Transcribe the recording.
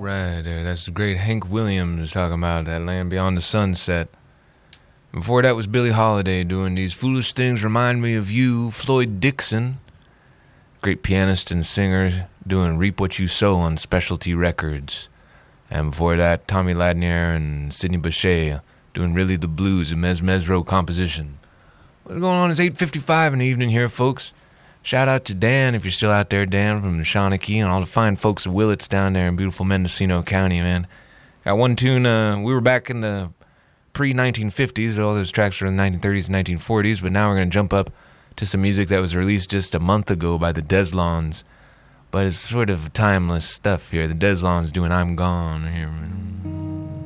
Right there, that's the great Hank Williams talking about that Land Beyond the Sunset. Before that was Billie Holiday doing These Foolish Things Remind Me of You. Floyd Dixon, great pianist and singer, doing Reap What You Sow on Specialty Records. And before that, Tommy Ladnier and Sidney Bechet doing Really the Blues, a Mesro composition. What's going on? It's 8:55 in the evening here, folks. Shout out to Dan, if you're still out there, Dan from Shawnee, and all the fine folks of Willits down there in beautiful Mendocino County, man. Got one tune, we were back in the pre-1950s, all those tracks were in the 1930s and 1940s, but now we're going to jump up to some music that was released just a month ago by the Deslons. But it's sort of timeless stuff here. The Deslons doing I'm Gone here, man.